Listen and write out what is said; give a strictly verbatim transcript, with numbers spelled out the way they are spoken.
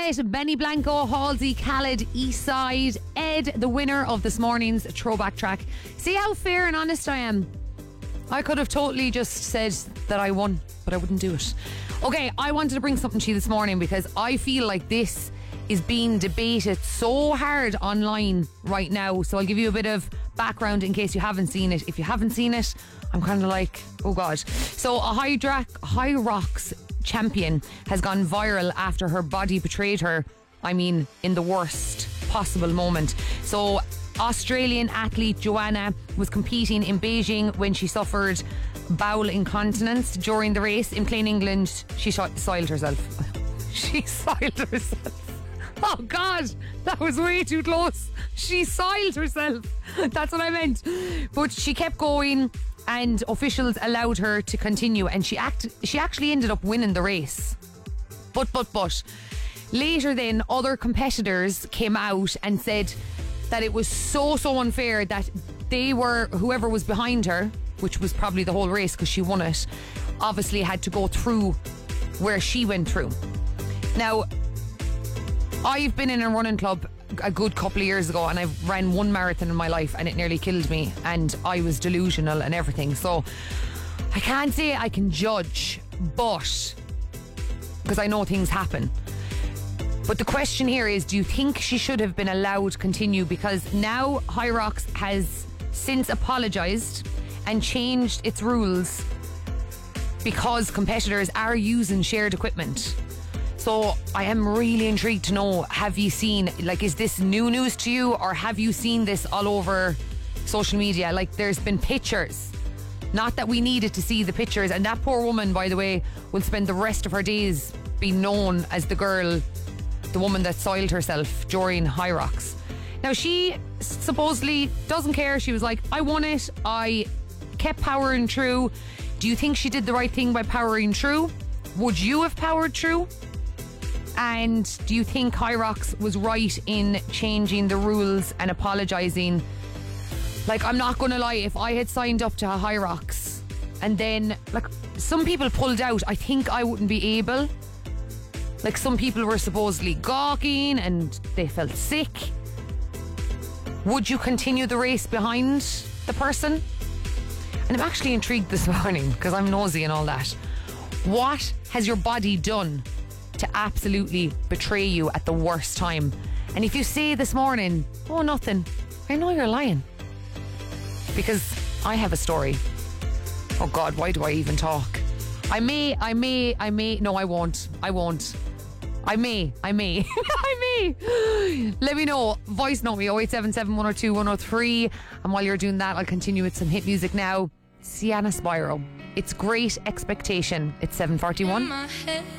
it. Benny Blanco, Halsey, Khaled, Eastside, Ed, the winner of this morning's throwback track. See how fair and honest I am. I could have totally just said that I won, but I wouldn't do it. Okay, I wanted to bring something to you this morning because I feel like this is being debated so hard online right now. So I'll give you a bit of background in case you haven't seen it. If you haven't seen it, I'm kind of like, oh God. So a Hydra- High Rocks champion has gone viral after her body betrayed her. I mean, in the worst possible moment. So Australian athlete Joanna was competing in Beijing when she suffered bowel incontinence during the race. In plain English, she soiled herself. She soiled herself. Oh God, that was way too close. She soiled herself. That's what I meant. But she kept going and officials allowed her to continue, and she act she actually ended up winning the race. But, but, but, later then, other competitors came out and said that it was so, so unfair that they were, whoever was behind her, which was probably the whole race because she won it, obviously had to go through where she went through. Now, I've been in a running club a good couple of years ago and I've ran one marathon in my life and it nearly killed me and I was delusional and everything. So I can't say I can judge, but because I know things happen. But the question here is, do you think she should have been allowed to continue? Because now High Rocks has since apologised and changed its rules because competitors are using shared equipment. So I am really intrigued to know, have you seen, like, is this new news to you or have you seen this all over social media? Like, there's been pictures. Not that we needed to see the pictures. And that poor woman, by the way, will spend the rest of her days being known as the girl, the woman that soiled herself during High Rocks. Now, she supposedly doesn't care. She was like, I won it. I kept powering through. Do you think she did the right thing by powering through? Would you have powered through? And do you think High Rocks was right in changing the rules and apologising? Like, I'm not going to lie, if I had signed up to a High Rocks and then, like, some people pulled out, I think I wouldn't be able. Like, some people were supposedly gawking and they felt sick. Would you continue the race behind the person? And I'm actually intrigued this morning because I'm nosy and all that. What has your body done to absolutely betray you at the worst time? And if you say this morning, oh, nothing, I know you're lying. Because I have a story. Oh God, why do I even talk? I may, I may, I may, no, I won't. I won't. I may, I may, I may. Let me know. Voice note me, oh eight seven seven, one oh two, one oh three. And while you're doing that, I'll continue with some hit music now. Sienna Spyro. It's Great Expectation. It's seven forty-one.